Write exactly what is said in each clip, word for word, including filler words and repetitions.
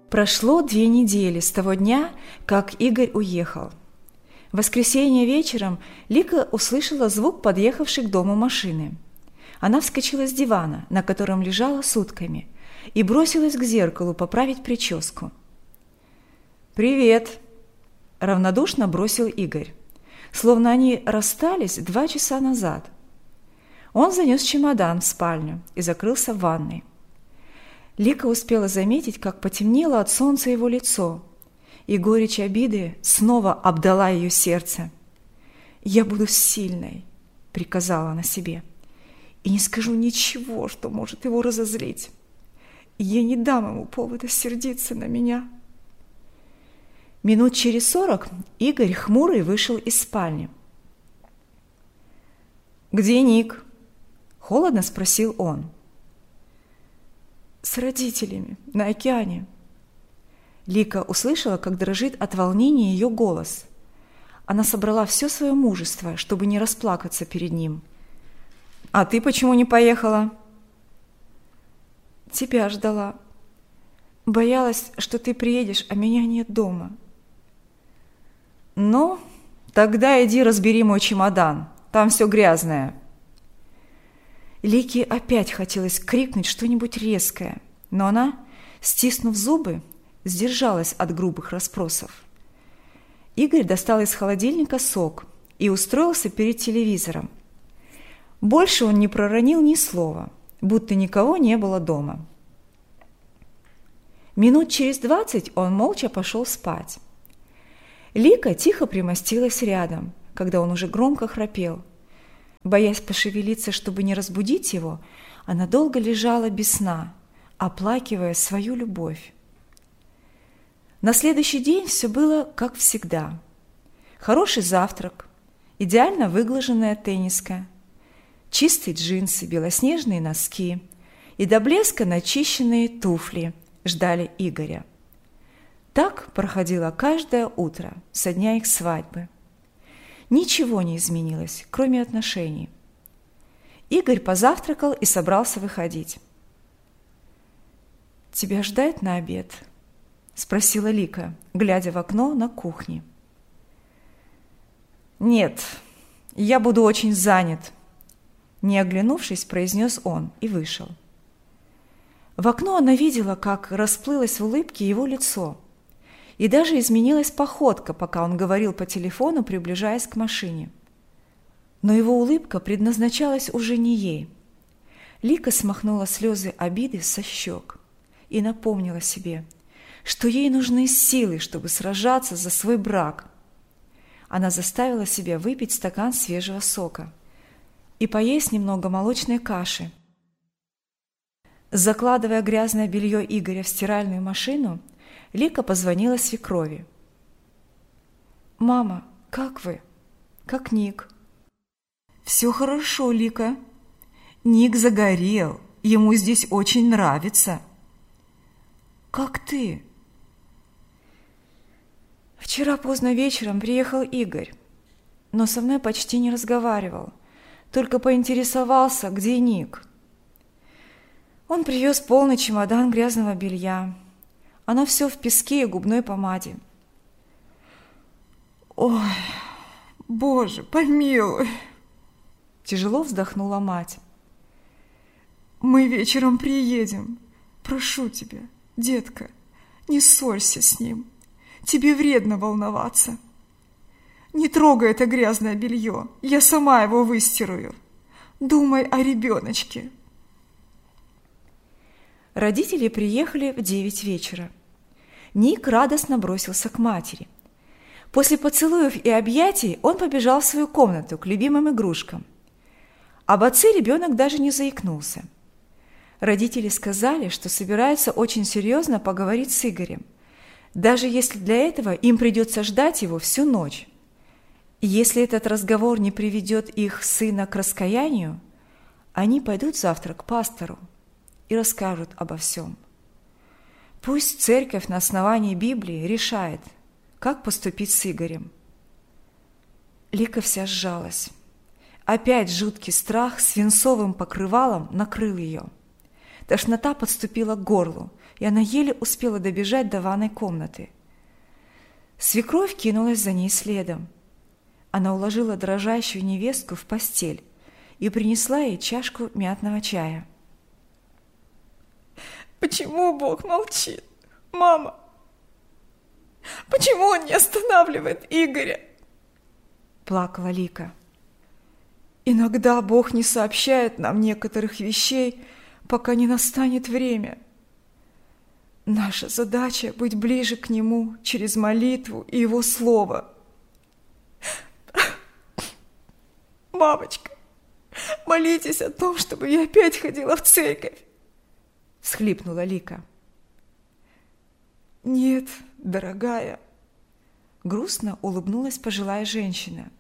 Прошло две недели с того дня, как Игорь уехал. В воскресенье вечером Лика услышала звук подъехавшей к дому машины. Она вскочила с дивана, на котором лежала сутками, и бросилась к зеркалу поправить прическу. «Привет!» – равнодушно бросил Игорь, словно они расстались два часа назад. Он занес чемодан в спальню и закрылся в ванной. Лика успела заметить, как потемнело от солнца его лицо, и горечь обиды снова обдала ее сердце. «Я буду сильной», — приказала она себе, — «и не скажу ничего, что может его разозлить. Я не дам ему повода сердиться на меня». Минут через сорок Игорь хмурый вышел из спальни. «Где Ник?» – холодно спросил он. «С родителями, на океане». Лика услышала, как дрожит от волнения ее голос. Она собрала все свое мужество, чтобы не расплакаться перед ним. «А ты почему не поехала?» «Тебя ждала. Боялась, что ты приедешь, а меня нет дома». «Ну, тогда иди разбери мой чемодан, там все грязное». Лике опять хотелось крикнуть что-нибудь резкое, но она, стиснув зубы, сдержалась от грубых расспросов. Игорь достал из холодильника сок и устроился перед телевизором. Больше он не проронил ни слова, будто никого не было дома. Минут через двадцать он молча пошел спать. Лика тихо примостилась рядом, когда он уже громко храпел. Боясь пошевелиться, чтобы не разбудить его, она долго лежала без сна, оплакивая свою любовь. На следующий день все было как всегда. Хороший завтрак, идеально выглаженная тенниска, чистые джинсы, белоснежные носки и до блеска начищенные туфли ждали Игоря. Так проходило каждое утро со дня их свадьбы. Ничего не изменилось, кроме отношений. Игорь позавтракал и собрался выходить. «Тебя ждать на обед?» – спросила Лика, глядя в окно на кухне. «Нет, я буду очень занят», – не оглянувшись, произнес он и вышел. В окно она видела, как расплылось в улыбке его лицо, и даже изменилась походка, пока он говорил по телефону, приближаясь к машине. Но его улыбка предназначалась уже не ей. Лика смахнула слезы обиды со щек и напомнила себе, что ей нужны силы, чтобы сражаться за свой брак. Она заставила себя выпить стакан свежего сока и поесть немного молочной каши. Закладывая грязное белье Игоря в стиральную машину, Лика позвонила свекрови. «Мама, как вы? Как Ник?» «Все хорошо, Лика. Ник загорел, ему здесь очень нравится». «Как ты?» «Вчера поздно вечером приехал Игорь, но со мной почти не разговаривал, только поинтересовался, где Ник. Он привез полный чемодан грязного белья. Оно все в песке и губной помаде». «Ой, Боже, помилуй!» Тяжело вздохнула мать. «Мы вечером приедем. Прошу тебя, детка, не ссорься с ним. Тебе вредно волноваться. Не трогай это грязное белье, я сама его выстирую. Думай о ребеночке». Родители приехали в девять вечера. Ник радостно бросился к матери. После поцелуев и объятий он побежал в свою комнату к любимым игрушкам. Об отце ребенок даже не заикнулся. Родители сказали, что собираются очень серьезно поговорить с Игорем, даже если для этого им придется ждать его всю ночь. И если этот разговор не приведет их сына к раскаянию, они пойдут завтра к пастору и расскажут обо всем. Пусть церковь на основании Библии решает, как поступить с Игорем. Лика вся сжалась. Опять жуткий страх свинцовым покрывалом накрыл ее. Тошнота подступила к горлу, и она еле успела добежать до ванной комнаты. Свекровь кинулась за ней следом. Она уложила дрожащую невестку в постель и принесла ей чашку мятного чая. «Почему Бог молчит, мама? Почему Он не останавливает Игоря?» Плакала Лика. «Иногда Бог не сообщает нам некоторых вещей, пока не настанет время. Наша задача – быть ближе к Нему через молитву и Его Слово. Мамочка, молитесь о том, чтобы я опять ходила в церковь!» – всхлипнула Лика. «Нет, дорогая», – грустно улыбнулась пожилая женщина.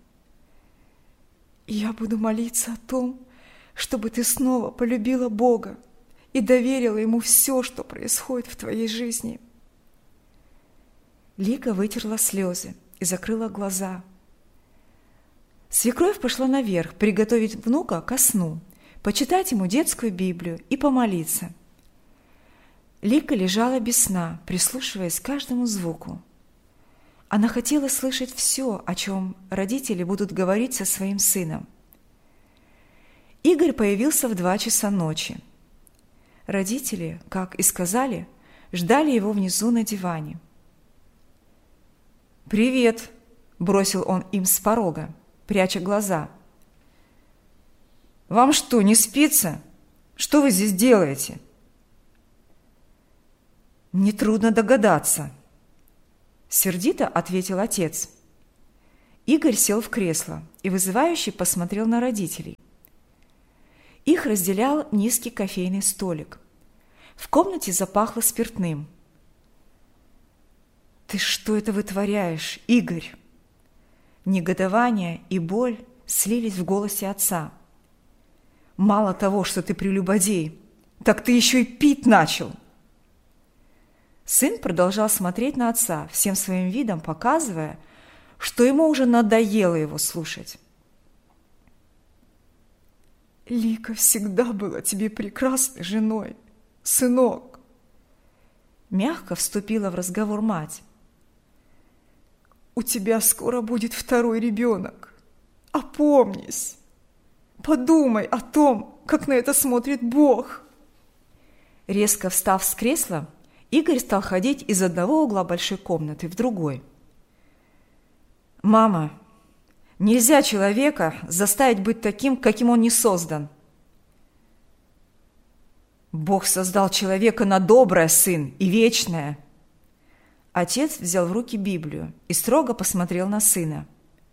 «Я буду молиться о том, чтобы ты снова полюбила Бога и доверила Ему все, что происходит в твоей жизни». Лика вытерла слезы и закрыла глаза. Свекровь пошла наверх приготовить внука ко сну, почитать ему детскую Библию и помолиться. Лика лежала без сна, прислушиваясь к каждому звуку. Она хотела слышать все, о чем родители будут говорить со своим сыном. Игорь появился в два часа ночи. Родители, как и сказали, ждали его внизу на диване. «Привет!» – бросил он им с порога, пряча глаза. «Вам что, не спится? Что вы здесь делаете?» «Нетрудно догадаться», – сердито ответил отец. Игорь сел в кресло и вызывающе посмотрел на родителей. Их разделял низкий кофейный столик. В комнате запахло спиртным. «Ты что это вытворяешь, Игорь?» Негодование и боль слились в голосе отца. «Мало того, что ты прелюбодей, так ты еще и пить начал!» Сын продолжал смотреть на отца, всем своим видом показывая, что ему уже надоело его слушать. «Лика всегда была тебе прекрасной женой, сынок!» Мягко вступила в разговор мать. «У тебя скоро будет второй ребенок. Опомнись! Подумай о том, как на это смотрит Бог!» Резко встав с кресла, Игорь стал ходить из одного угла большой комнаты в другой. «Мама, нельзя человека заставить быть таким, каким он не создан. Бог создал человека на доброе, сын, и вечное». Отец взял в руки Библию и строго посмотрел на сына.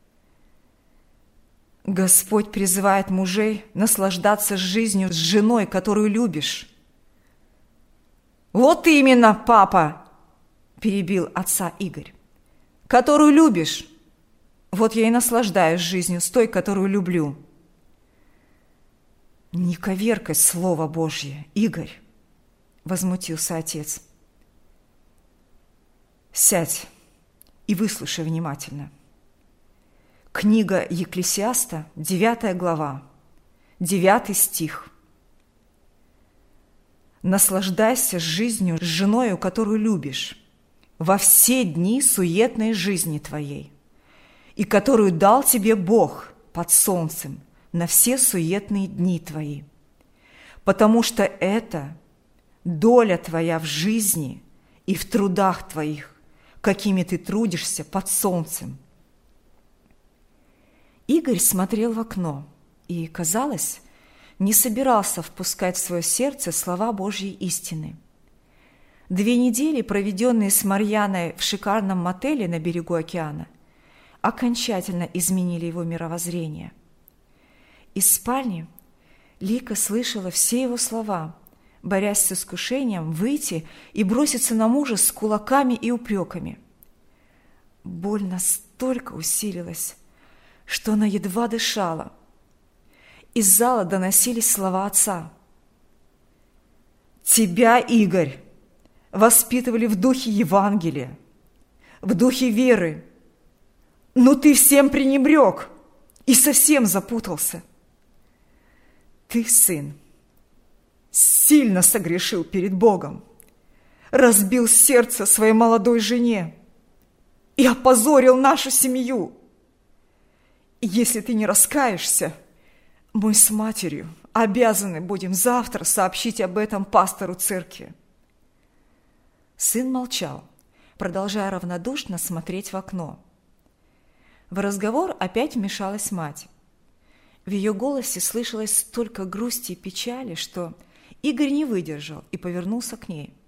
«Господь призывает мужей наслаждаться жизнью с женой, которую любишь». «Вот именно, папа!» – перебил отца Игорь. «Которую любишь. Вот я и наслаждаюсь жизнью с той, которую люблю». «Не коверкай Слово Божье, Игорь!» – возмутился отец. «Сядь и выслушай внимательно. Книга Екклесиаста, девятая глава, девятый стих. «Наслаждайся жизнью с женою, которую любишь, во все дни суетной жизни твоей, и которую дал тебе Бог под солнцем на все суетные дни твои, потому что это доля твоя в жизни и в трудах твоих, какими ты трудишься под солнцем». Игорь смотрел в окно и, казалось, не собирался впускать в свое сердце слова Божьей истины. Две недели, проведенные с Марьяной в шикарном мотеле на берегу океана, окончательно изменили его мировоззрение. Из спальни Лика слышала все его слова, борясь с искушением выйти и броситься на мужа с кулаками и упреками. Боль настолько усилилась, что она едва дышала. Из зала доносились слова отца. «Тебя, Игорь, воспитывали в духе Евангелия, в духе веры, но ты всем пренебрег и совсем запутался. Ты, сын, сильно согрешил перед Богом, разбил сердце своей молодой жене и опозорил нашу семью. И если ты не раскаешься, мы с матерью обязаны будем завтра сообщить об этом пастору церкви». Сын молчал, продолжая равнодушно смотреть в окно. В разговор опять вмешалась мать. В ее голосе слышалось столько грусти и печали, что Игорь не выдержал и повернулся к ней.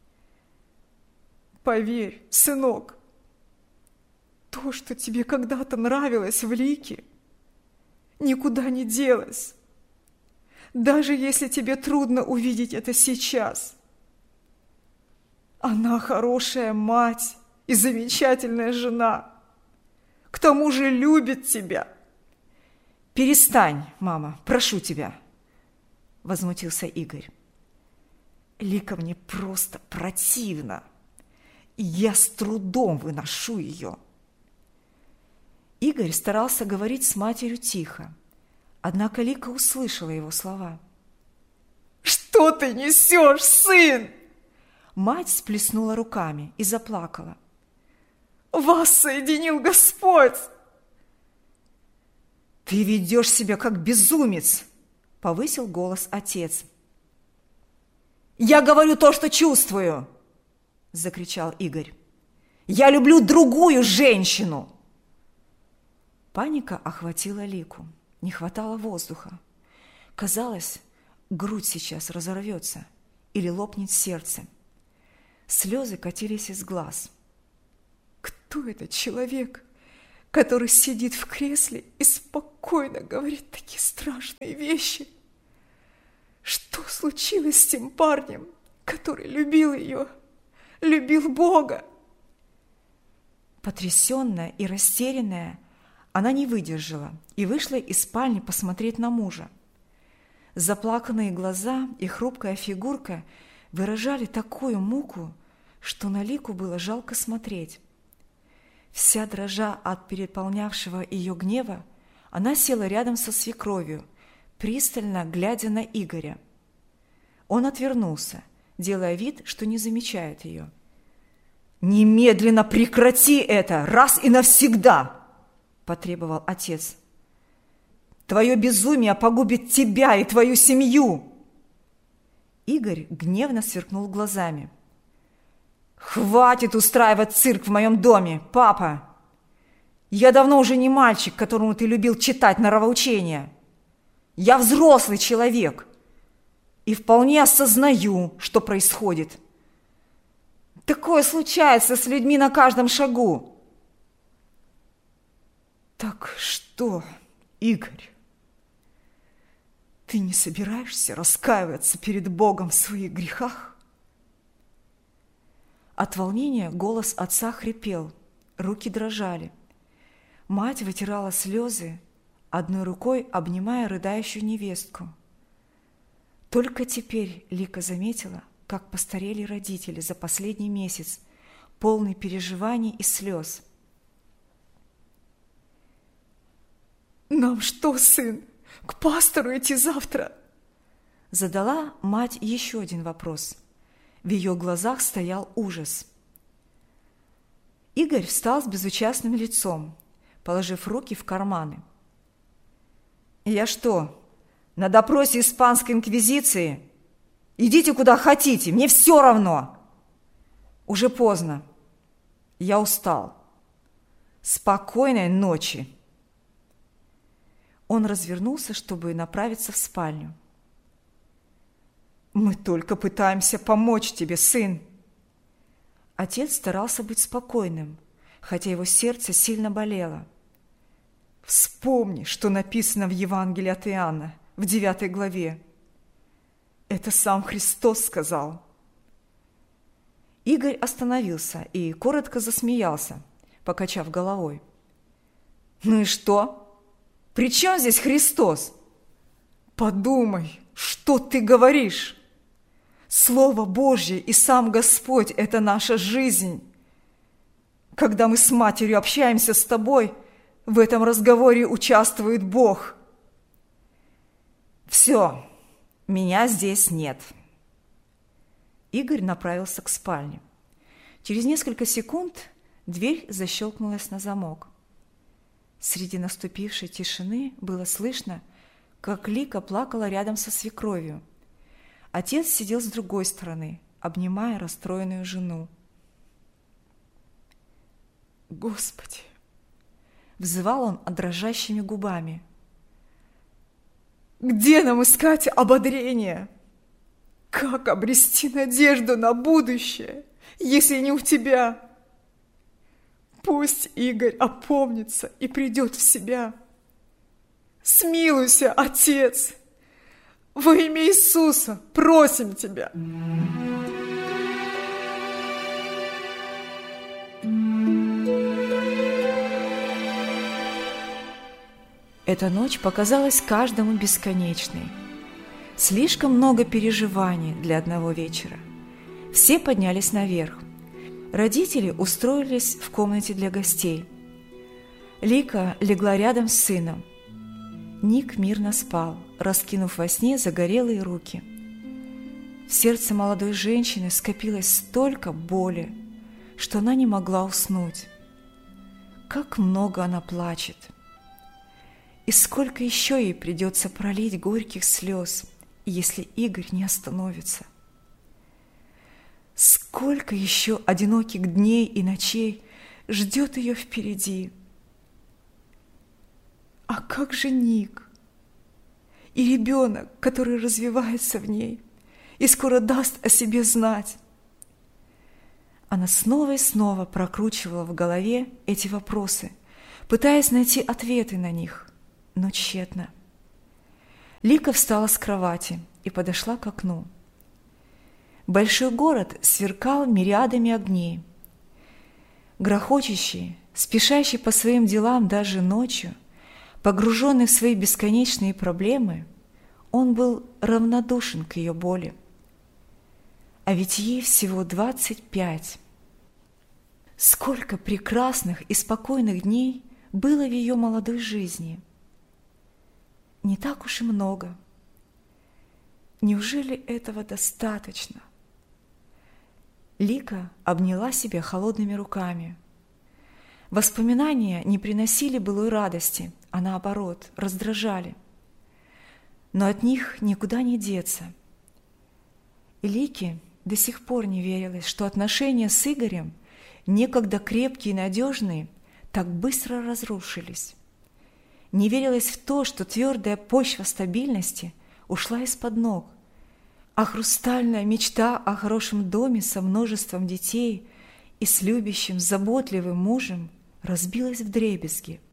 «Поверь, сынок, то, что тебе когда-то нравилось в Лике, никуда не делось, даже если тебе трудно увидеть это сейчас. Она хорошая мать и замечательная жена, к тому же любит тебя». «Перестань, мама, прошу тебя», – возмутился Игорь. «Лика мне просто противна. Я с трудом выношу ее». Игорь старался говорить с матерью тихо, однако Лика услышала его слова. «Что ты несешь, сын?» Мать сплеснула руками и заплакала. «Вас соединил Господь!» «Ты ведешь себя как безумец!» – повысил голос отец. «Я говорю то, что чувствую!» – закричал Игорь. «Я люблю другую женщину!» Паника охватила Лику. Не хватало воздуха. Казалось, грудь сейчас разорвется или лопнет сердце. Слезы катились из глаз. «Кто этот человек, который сидит в кресле и спокойно говорит такие страшные вещи? Что случилось с тем парнем, который любил ее, любил Бога?» Потрясенная и растерянная, она не выдержала и вышла из спальни посмотреть на мужа. Заплаканные глаза и хрупкая фигурка выражали такую муку, что на Лику было жалко смотреть. Вся дрожа от переполнявшего ее гнева, она села рядом со свекровью, пристально глядя на Игоря. Он отвернулся, делая вид, что не замечает ее. «Немедленно прекрати это, раз и навсегда!» – потребовал отец. «Твое безумие погубит тебя и твою семью!» Игорь гневно сверкнул глазами. «Хватит устраивать цирк в моем доме, папа! Я давно уже не мальчик, которому ты любил читать норовоучения. Я взрослый человек и вполне осознаю, что происходит. Такое случается с людьми на каждом шагу». «Так что, Игорь, ты не собираешься раскаиваться перед Богом в своих грехах?» От волнения голос отца хрипел, руки дрожали. Мать вытирала слезы, одной рукой обнимая рыдающую невестку. Только теперь Лика заметила, как постарели родители за последний месяц, полный переживаний и слез. «Нам что, сын, к пастору идти завтра?» Задала мать еще один вопрос. В ее глазах стоял ужас. Игорь встал с безучастным лицом, положив руки в карманы. «Я что, на допросе испанской инквизиции? Идите куда хотите, мне все равно. Уже поздно. Я устал. Спокойной ночи». Он развернулся, чтобы направиться в спальню. «Мы только пытаемся помочь тебе, сын!» Отец старался быть спокойным, хотя его сердце сильно болело. «Вспомни, что написано в Евангелии от Иоанна, в девятой главе. Это сам Христос сказал». Игорь остановился и коротко засмеялся, покачав головой. «Ну и что? При чем здесь Христос?» «Подумай, что ты говоришь? Слово Божье и сам Господь – это наша жизнь. Когда мы с матерью общаемся с тобой, в этом разговоре участвует Бог». «Все, меня здесь нет». Игорь направился к спальне. Через несколько секунд дверь защелкнулась на замок. Среди наступившей тишины было слышно, как Лика плакала рядом со свекровью. Отец сидел с другой стороны, обнимая расстроенную жену. «Господи!» – взывал он дрожащими губами. «Где нам искать ободрение? Как обрести надежду на будущее, если не у тебя? Пусть Игорь опомнится и придет в себя. Смилуйся, Отец! Во имя Иисуса просим тебя!» Эта ночь показалась каждому бесконечной. Слишком много переживаний для одного вечера. Все поднялись наверх. Родители устроились в комнате для гостей. Лика легла рядом с сыном. Ник мирно спал, раскинув во сне загорелые руки. В сердце молодой женщины скопилось столько боли, что она не могла уснуть. Как много она плачет! И сколько еще ей придется пролить горьких слез, если Игорь не остановится? Сколько еще одиноких дней и ночей ждет ее впереди? А как же Ник? И ребенок, который развивается в ней и скоро даст о себе знать? Она снова и снова прокручивала в голове эти вопросы, пытаясь найти ответы на них, но тщетно. Лика встала с кровати и подошла к окну. Большой город сверкал мириадами огней. Грохочущий, спешащий по своим делам даже ночью, погруженный в свои бесконечные проблемы, он был равнодушен к ее боли. А ведь ей всего двадцать пять. Сколько прекрасных и спокойных дней было в ее молодой жизни! Не так уж и много. Неужели этого достаточно? Лика обняла себя холодными руками. Воспоминания не приносили былой радости, а наоборот, раздражали. Но от них никуда не деться. И Лике до сих пор не верилось, что отношения с Игорем, некогда крепкие и надежные, так быстро разрушились. Не верилось в то, что твердая почва стабильности ушла из-под ног, а хрустальная мечта о хорошем доме со множеством детей и с любящим, заботливым мужем разбилась вдребезги.